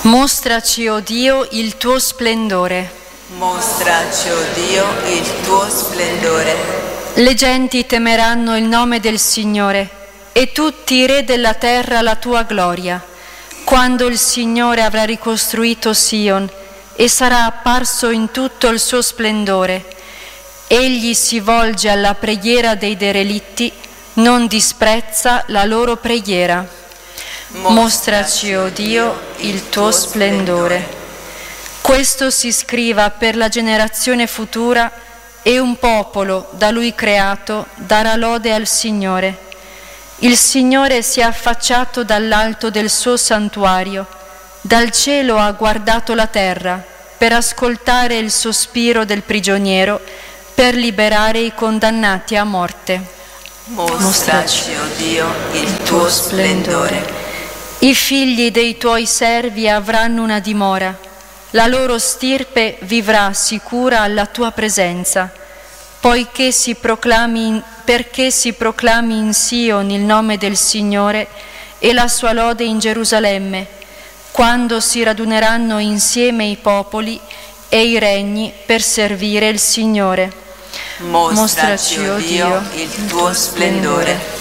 Mostraci, o Dio, il tuo splendore. Mostraci, o Dio, il tuo splendore. Le genti temeranno il nome del Signore, e tutti i re della terra la tua gloria, quando il Signore avrà ricostruito Sion e sarà apparso in tutto il suo splendore. Egli si volge alla preghiera dei derelitti, non disprezza la loro preghiera. Mostraci, o Dio, il tuo splendore. Questo si scriva per la generazione futura, e un popolo da Lui creato darà lode al Signore. Il Signore si è affacciato dall'alto del suo santuario, dal cielo ha guardato la terra per ascoltare il sospiro del prigioniero, per liberare i condannati a morte. Mostraci, o Dio, il tuo splendore. I figli dei tuoi servi avranno una dimora, la loro stirpe vivrà sicura alla tua presenza, perché si proclami in Sion il nome del Signore e la sua lode in Gerusalemme, quando si raduneranno insieme i popoli e i regni per servire il Signore. Mostraci, o Dio, il tuo splendore.